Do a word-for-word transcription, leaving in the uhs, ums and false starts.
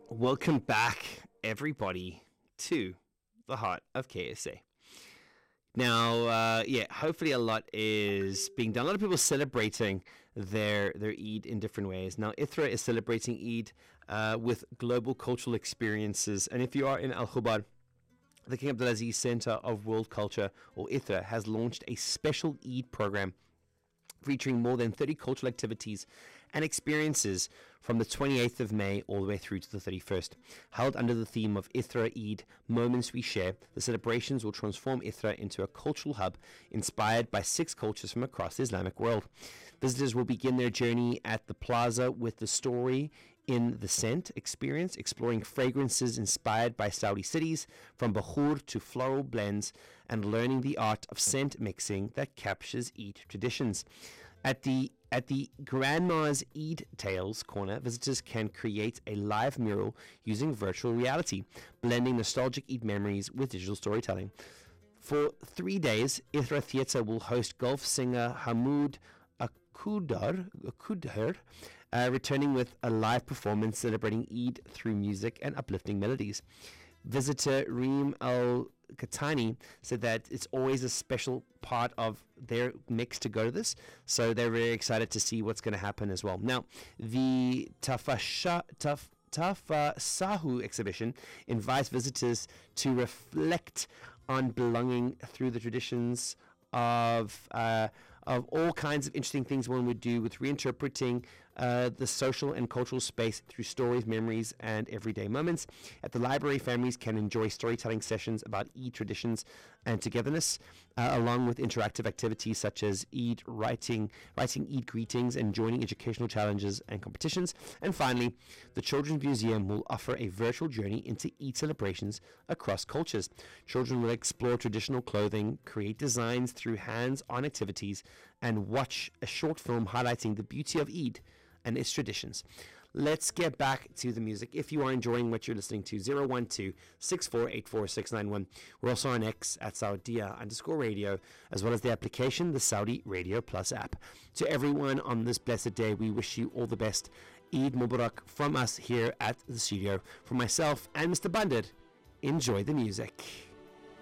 Welcome back, everybody, to the heart of K S A. Now, uh, yeah, hopefully a lot is being done. A lot of people celebrating their their Eid in different ways. Now, ITHRA is celebrating Eid uh, with global cultural experiences. And if you are in Al Khobar, the King Abdulaziz Center of World Culture, or ITHRA, has launched a special Eid program featuring more than thirty cultural activities and experiences from the twenty-eighth of May all the way through to the thirty-first. Held under the theme of ITHRA Eid, Moments We Share, the celebrations will transform ITHRA into a cultural hub inspired by six cultures from across the Islamic world. Visitors will begin their journey at the plaza with the story in the scent experience, exploring fragrances inspired by Saudi cities, from Bakhur to floral blends, and learning the art of scent mixing that captures Eid traditions. At the at the Grandma's Eid Tales corner, visitors can create a live mural using virtual reality, blending nostalgic Eid memories with digital storytelling. For three days, ITHRA Theatre will host Gulf singer Hamoud Akudar, Akudher, uh, returning with a live performance celebrating Eid through music and uplifting melodies. Visitor Reem Al Katani said that it's always a special part of their mix to go to this, so they're very excited to see what's going to happen as well. Now, the Tafasha Taf Tafa Sahu exhibition invites visitors to reflect on belonging through the traditions of uh, of all kinds of interesting things one would do with reinterpreting uh, the social and cultural space through stories, memories, and everyday moments. At the library, families can enjoy storytelling sessions about Eid traditions and togetherness, uh, along with interactive activities such as Eid writing, writing Eid greetings, and joining educational challenges and competitions. And finally, the Children's Museum will offer a virtual journey into Eid celebrations across cultures. Children will explore traditional clothing, create designs through hands-on activities, and watch a short film highlighting the beauty of Eid and its traditions. Let's get back to the music. If you are enjoying what you're listening to, zero one two, six four eight four, six nine one. We're also on X at Saudia underscore radio, as well as the application, the Saudi Radio Plus app. To everyone on this blessed day, we wish you all the best. Eid Mubarak from us here at the studio. For myself and Mister Bandit, enjoy the music.